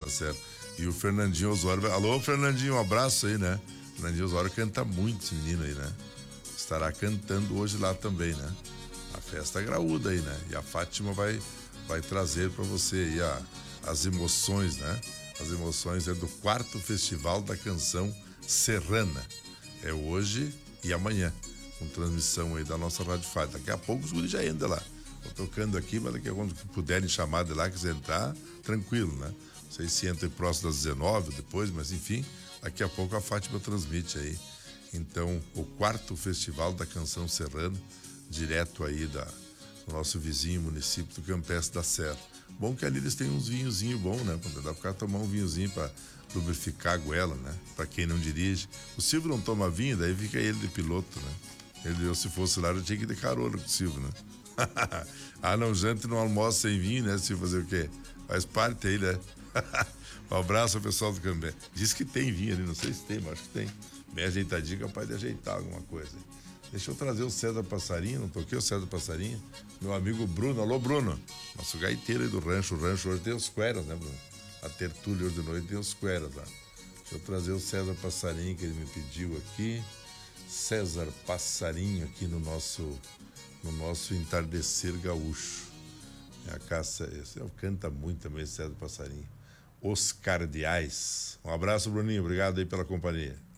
certo. E o Fernandinho Osório, alô Fernandinho, um abraço aí, né? Fernandinho Osório canta muito esse menino aí, né? Estará cantando hoje lá também, né? A festa graúda aí, né? E a Fátima vai trazer para você aí as emoções, né? As emoções do 4º Festival da Canção Serrana. É hoje e amanhã, com transmissão aí da nossa Rádio Fátima. Daqui a pouco os guris já entram lá. Tô tocando aqui, mas daqui a pouco puderem chamar de lá, quiser entrar, tranquilo, né? Não sei se entra próximo das 19 depois, mas enfim, daqui a pouco a Fátima transmite aí. Então, o 4º Festival da Canção Serrana, direto aí do nosso vizinho município do Campestre da Serra. Bom que ali eles têm uns vinhozinhos bons, né? Quando dá pra tomar um vinhozinho pra lubrificar a goela, né? Pra quem não dirige. O Silvio não toma vinho, daí fica ele de piloto, né? Eu, se fosse lá, eu tinha que ir de carona com o Silvio, né? Ah, não janta e não almoça sem vinho, né? Se fazer o quê? Faz parte aí, né? Um abraço ao pessoal do Cambé. Diz que tem vinho ali, não sei se tem, mas acho que tem. Bem ajeitadinho, capaz de ajeitar alguma coisa. Deixa eu trazer o César Passarinho, não toquei o César Passarinho. Meu amigo Bruno, alô Bruno, nosso gaiteiro aí do rancho. O rancho hoje tem os cueras, né, Bruno? A tertúlia hoje de noite tem os cueras lá. Deixa eu trazer o César Passarinho que ele me pediu aqui. César Passarinho aqui no nosso entardecer gaúcho. A caça, esse canta muito também, César Passarinho. Os Cardeais. Um abraço, Bruninho, obrigado aí pela companhia.